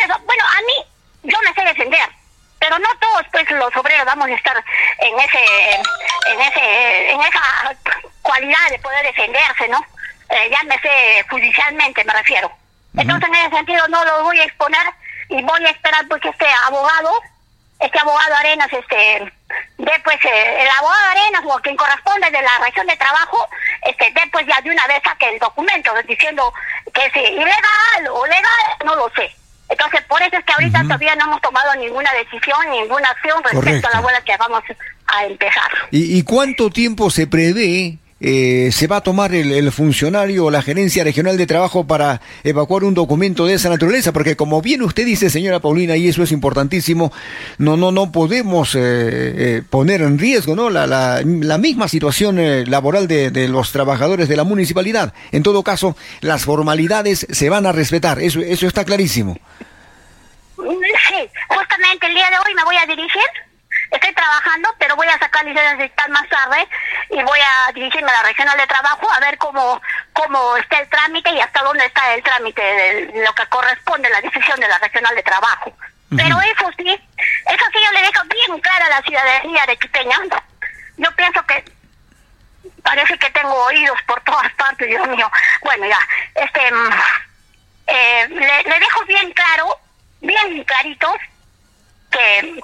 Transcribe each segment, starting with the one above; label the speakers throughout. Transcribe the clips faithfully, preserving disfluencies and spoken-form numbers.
Speaker 1: eso, bueno, a mí, yo me sé defender, pero no todos, pues, los obreros vamos a estar en ese, en ese, en esa cualidad de poder defenderse, ¿no? Eh, ya me sé judicialmente, me refiero. Uh-huh. Entonces, en ese sentido, no lo voy a exponer y voy a esperar, pues, que este abogado, este abogado Arenas, este, de, pues, eh, el abogado Arenas, o quien corresponde de la región de trabajo, este, de, pues, ya de una vez saque el documento, diciendo que es ilegal o legal, no lo sé. Entonces, por eso es que ahorita uh-huh. todavía no hemos tomado ninguna decisión, ninguna acción respecto Correcto. a la huelga que vamos a empezar.
Speaker 2: ¿Y, y cuánto tiempo se prevé eh, se va a tomar el, el funcionario o la gerencia regional de trabajo para evacuar un documento de esa naturaleza? Porque como bien usted dice, señora Paulina, y eso es importantísimo, no no no podemos eh, eh, poner en riesgo, ¿no?, la, la, la misma situación eh, laboral de, de los trabajadores de la municipalidad. En todo caso, las formalidades se van a respetar, eso, eso está clarísimo.
Speaker 1: Sí, justamente el día de hoy me voy a dirigir. Estoy trabajando, pero voy a sacar licencia digital más tarde y voy a dirigirme a la regional de trabajo a ver cómo cómo está el trámite y hasta dónde está el trámite de lo que corresponde a la decisión de la regional de trabajo. Uh-huh. Pero eso sí, eso sí yo le dejo bien clara a la ciudadanía arequipeña. Yo pienso que parece que tengo oídos por todas partes, Dios mío. Bueno, ya, este, eh, le, le dejo bien claro, bien claritos, que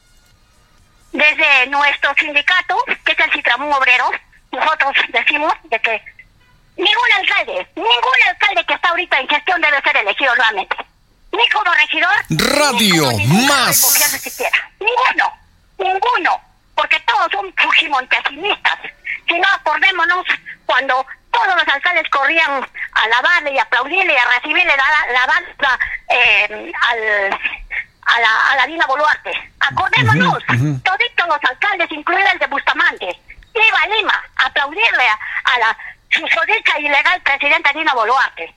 Speaker 1: desde nuestro sindicato, que es el Citramún Obrero, nosotros decimos de que ningún alcalde, ningún alcalde que está ahorita en gestión debe ser elegido nuevamente. Ni como regidor,
Speaker 2: Radio
Speaker 1: ni como
Speaker 2: Más.
Speaker 1: Siquiera. Ninguno, ninguno, porque todos son fujimontesinistas. Si no, acordémonos cuando todos los alcaldes corrían a alabarle y aplaudirle y a recibirle la, la danza eh, al... a la, a la Dina Boluarte. Acordémonos, uh-huh, uh-huh. toditos los alcaldes, incluido el de Bustamante, iba a Lima a aplaudirle a, a la susodicha ilegal presidenta Dina Boluarte.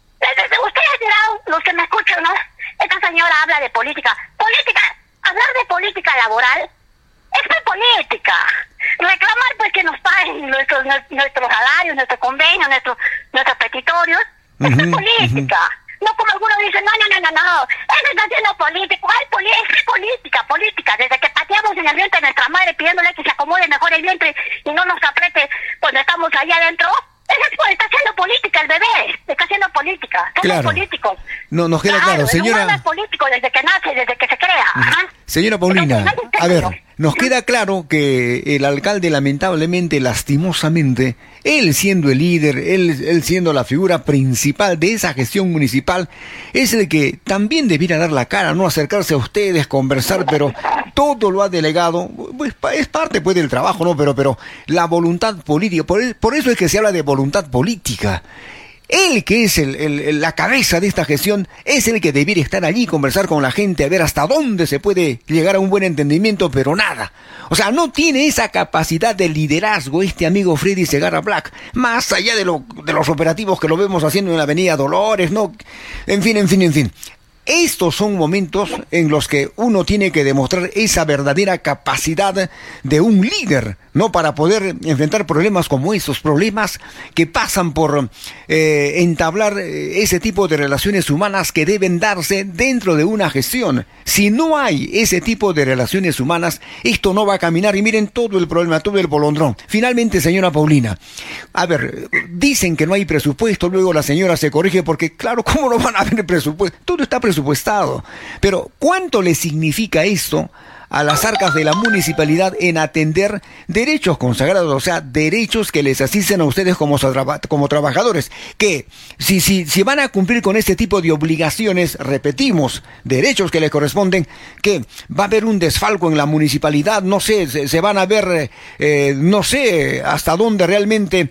Speaker 1: Ustedes dirán, los que me escuchan, ¿no? Esta señora habla de política. Política, hablar de política laboral es muy política. Reclamar, pues, que nos paguen nuestros nuestros salarios, nuestros convenios, nuestros nuestros petitorios, uh-huh, es muy política. Uh-huh. No como algunos dicen, no, no, no, no, no, eso está haciendo político, ay, poli es política, política, desde que pateamos en el vientre de nuestra madre pidiéndole que se acomode mejor el vientre y no nos apriete cuando estamos allá adentro, eso es, está haciendo política el bebé, está haciendo política, somos
Speaker 2: claro.
Speaker 1: políticos.
Speaker 2: No, nos queda claro, claro señora.
Speaker 1: El es político desde que nace, desde que se crea. Ajá.
Speaker 2: Señora Paulina, entonces, a ver, nos queda claro que el alcalde lamentablemente, lastimosamente, él siendo el líder, él, él siendo la figura principal de esa gestión municipal, es el que también debiera dar la cara, no acercarse a ustedes, conversar, pero todo lo ha delegado, pues es parte pues del trabajo, ¿no? Pero, pero la voluntad política, por, por eso es que se habla de voluntad política. Él, que es el, el, la cabeza de esta gestión, es el que debiera estar allí, conversar con la gente, a ver hasta dónde se puede llegar a un buen entendimiento, pero nada. O sea, no tiene esa capacidad de liderazgo este amigo Freddy Segarra Black, más allá de, lo, de los operativos que lo vemos haciendo en la avenida Dolores, ¿no? En fin, en fin, en fin. Estos son momentos en los que uno tiene que demostrar esa verdadera capacidad de un líder, ¿no? Para poder enfrentar problemas como estos, problemas que pasan por eh, entablar ese tipo de relaciones humanas que deben darse dentro de una gestión. Si no hay ese tipo de relaciones humanas, esto no va a caminar y miren todo el problema, todo el bolondrón. Finalmente, señora Paulina, a ver, dicen que no hay presupuesto, luego la señora se corrige porque, claro, ¿cómo no van a haber presupuesto? Todo está presupuestado. presupuestado. Pero, ¿cuánto le significa esto a las arcas de la municipalidad en atender derechos consagrados, o sea, derechos que les asisten a ustedes como, como trabajadores? Que si, si, si van a cumplir con este tipo de obligaciones, repetimos, derechos que les corresponden, que va a haber un desfalco en la municipalidad, no sé, se, se van a ver, eh, no sé hasta dónde realmente...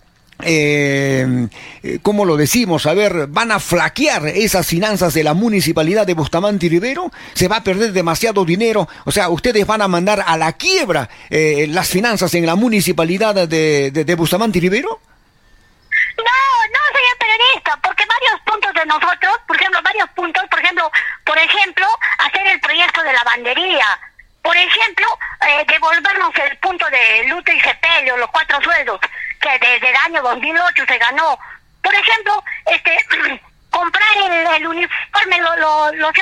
Speaker 2: Eh, ¿cómo lo decimos? A ver, ¿van a flaquear esas finanzas de la municipalidad de Bustamante y Rivero? ¿Se va a perder demasiado dinero? O sea, ¿ustedes van a mandar a la quiebra eh, las finanzas en la municipalidad de, de, de Bustamante y Rivero?
Speaker 1: No, no, señor periodista, porque varios puntos de nosotros, por ejemplo, varios puntos, por ejemplo, por ejemplo, hacer el proyecto de lavandería. Por ejemplo, eh, devolvernos el punto de luto y sepelio, los cuatro sueldos, que desde el año dos mil ocho se ganó. Por ejemplo, este comprar el, el uniforme, lo, lo, los